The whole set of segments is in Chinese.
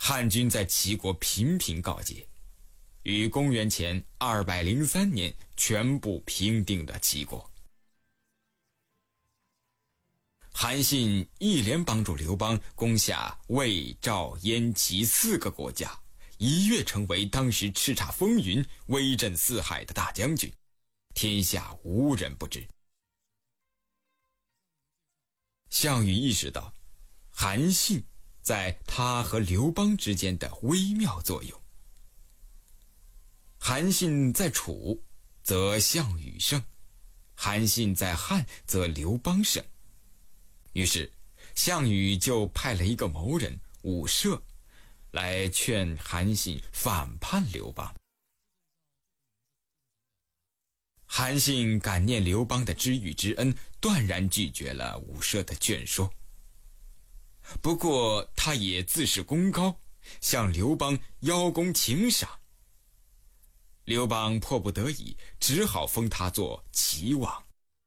汉军在齐国频频告捷，于公元前203年全部平定了齐国。韩信一连帮助刘邦攻下魏、赵、燕、齐4个国家，一跃成为当时叱咤风云、威震四海的大将军，天下无人不知。项羽意识到韩信在他和刘邦之间的微妙作用。韩信在楚，则项羽胜；韩信在汉，则刘邦胜。于是，项羽就派了一个谋人伍射来劝韩信反叛刘邦。韩信感念刘邦的知遇之恩，断然拒绝了伍射的劝说。不过他也自恃功高，向刘邦邀功请赏。刘邦迫不得已，只好封他做齐王。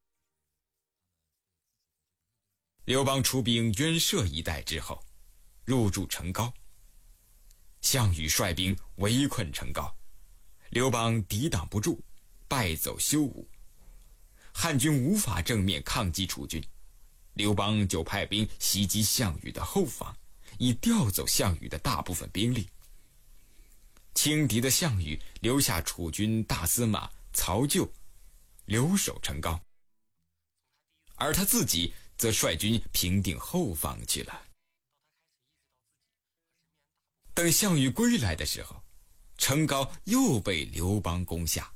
刘邦出兵渊涉一带之后，入驻成皋。项羽率兵围困成皋，刘邦抵挡不住，败走休吴。汉军无法正面抗击楚军，刘邦就派兵袭击项羽的后方，以调走项羽的大部分兵力。轻敌的项羽留下楚军大司马曹咎留守成皋，而他自己则率军平定后方去了。等项羽归来的时候，成皋又被刘邦攻下。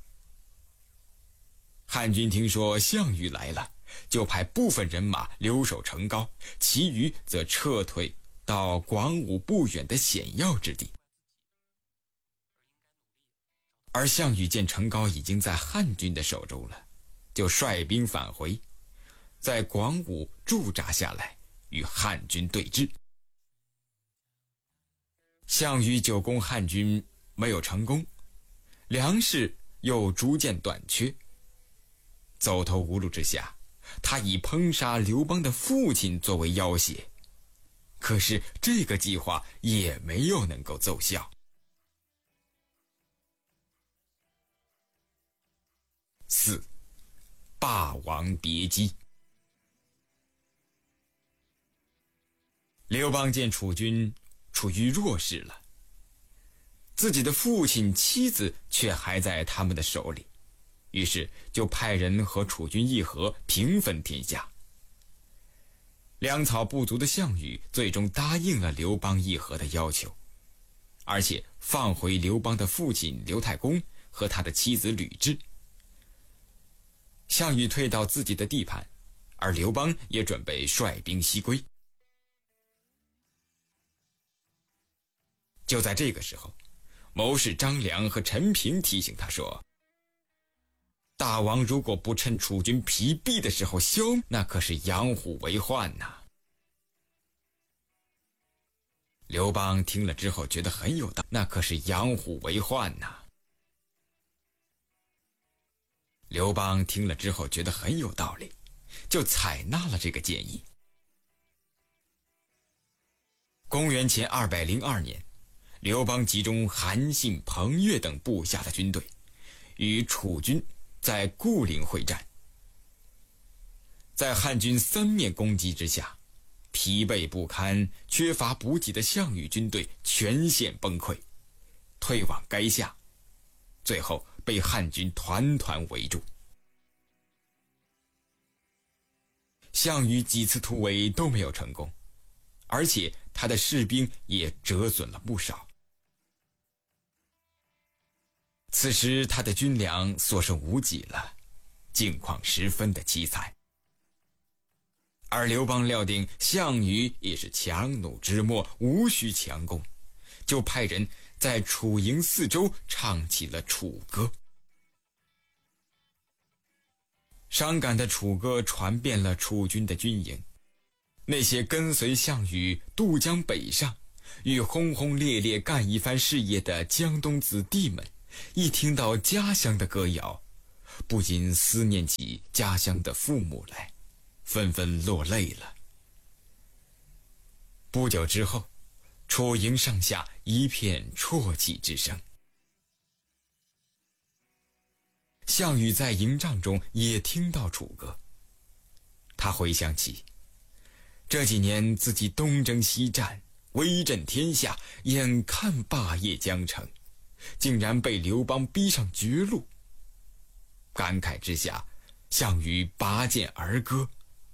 汉军听说项羽来了，就派部分人马留守成皋，其余则撤退到广武不远的险要之地。而项羽见成皋已经在汉军的手中了，就率兵返回，在广武驻扎下来，与汉军对峙。项羽久攻汉军没有成功，粮食又逐渐短缺，走投无路之下，他以烹杀刘邦的父亲作为要挟，可是这个计划也没有能够奏效。4. 霸王别姬。刘邦见楚军处于弱势了，自己的父亲妻子却还在他们的手里，于是就派人和楚军议和，平分天下。粮草不足的项羽最终答应了刘邦议和的要求，而且放回刘邦的父亲刘太公和他的妻子吕雉。项羽退到自己的地盘，而刘邦也准备率兵西归。就在这个时候，谋士张良和陈平提醒他说，大王如果不趁楚军疲弊的时候消，那可是养虎为患呐。刘邦听了之后觉得很有道理，那可是养虎为患呐。刘邦听了之后觉得很有道理，就采纳了这个建议。公元前202年，刘邦集中韩信、彭越等部下的军队，与楚军在固陵会战。在汉军三面攻击之下，疲惫不堪、缺乏补给的项羽军队全线崩溃，退往垓下，最后被汉军团团围住。项羽几次突围都没有成功，而且他的士兵也折损了不少。此时他的军粮所剩无几了，境况十分的凄惨。而刘邦料定项羽也是强弩之末，无需强攻，就派人在楚营四周唱起了楚歌。伤感的楚歌传遍了楚军的军营，那些跟随项羽渡江北上，与轰轰烈烈干一番事业的江东子弟们，一听到家乡的歌谣，不禁思念起家乡的父母来，纷纷落泪了。不久之后， 楚营上下一片啜泣之声。项羽在营帐中也听到楚歌，他回想起这几年自己东征西战，威震天下，眼看霸业将成，竟然被刘邦逼上绝路。感慨之下，项羽拔剑而歌：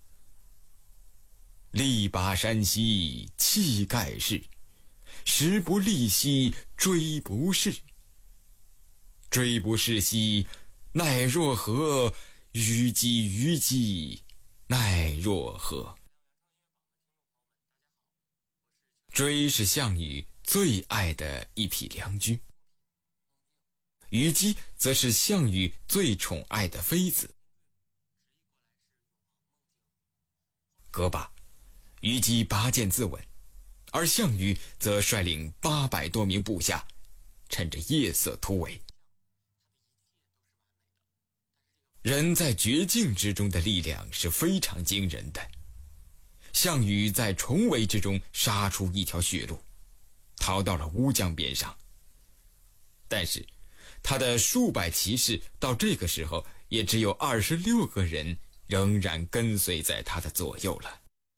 力拔山兮气盖世，时不利兮骓不逝。骓不逝兮奈若何，虞姬虞姬奈若何。骓是项羽最爱的一匹良驹，虞姬则是项羽最宠爱的妃子。歌罢，虞姬拔剑自刎，而项羽则率领800多名部下，趁着夜色突围。人在绝境之中的力量是非常惊人的。项羽在重围之中杀出一条血路，逃到了乌江边上。但是他的数百骑士到这个时候也只有26个人仍然跟随在他的左右了。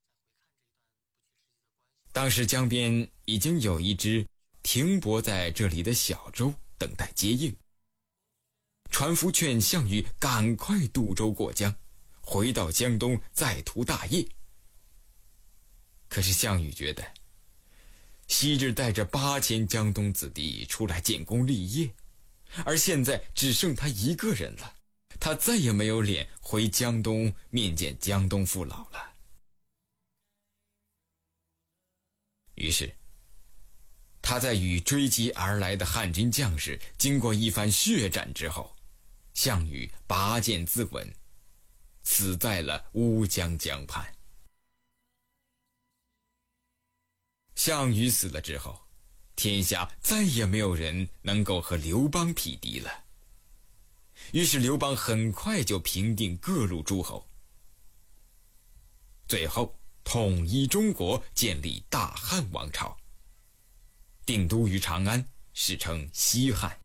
当时江边已经有一只停泊在这里的小舟等待接应。船夫劝项羽赶快渡舟过江，回到江东再图大业。可是项羽觉得，昔日带着8000江东子弟出来建功立业，而现在只剩他一个人了，他再也没有脸回江东面见江东父老了。于是他在与追击而来的汉军将士经过一番血战之后，项羽拔剑自刎，死在了乌江江畔。项羽死了之后，天下再也没有人能够和刘邦匹敌了。于是刘邦很快就平定各路诸侯，最后统一中国，建立大汉王朝，定都于长安，史称西汉。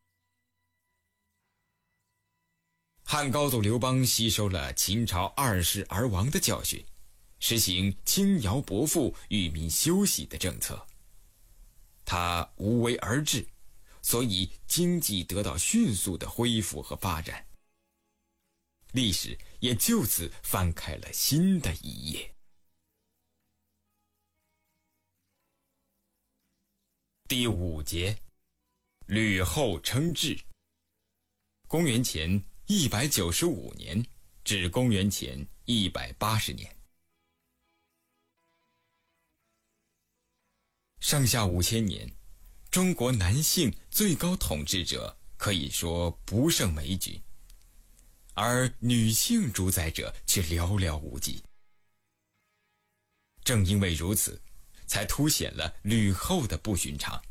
汉高祖刘邦吸收了秦朝2世而亡的教训，实行轻徭薄赋、与民休息的政策。他无为而治，所以经济得到迅速的恢复和发展，历史也就此翻开了新的一页。第5节，吕后称制。公元前195年至公元前180年，上下5000年，中国男性最高统治者可以说不胜枚举，而女性主宰者却寥寥无几。正因为如此，才凸显了吕后的不寻常。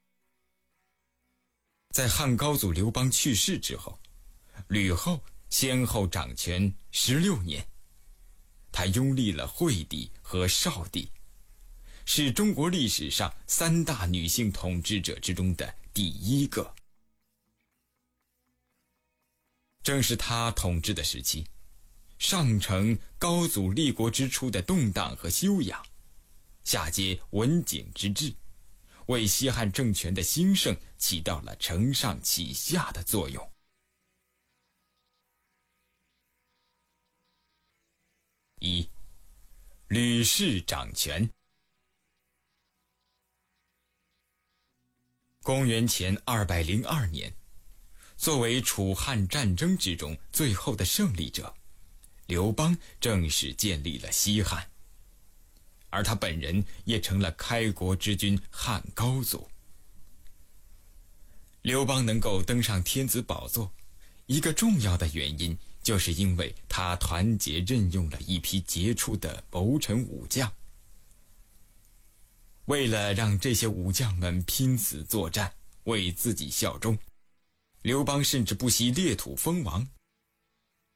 在汉高祖刘邦去世之后，吕后先后掌权16年，她拥立了惠帝和少帝，是中国历史上3大女性统治者之中的第1个。正是她统治的时期，上承高祖立国之初的动荡和修养，下接文景之治，为西汉政权的兴盛起到了承上启下的作用。1. 吕氏掌权。公元前202年，作为楚汉战争之中最后的胜利者，刘邦正式建立了西汉，而他本人也成了开国之君汉高祖。刘邦能够登上天子宝座，一个重要的原因就是因为他团结任用了一批杰出的谋臣武将。为了让这些武将们拼死作战，为自己效忠，刘邦甚至不惜裂土封王，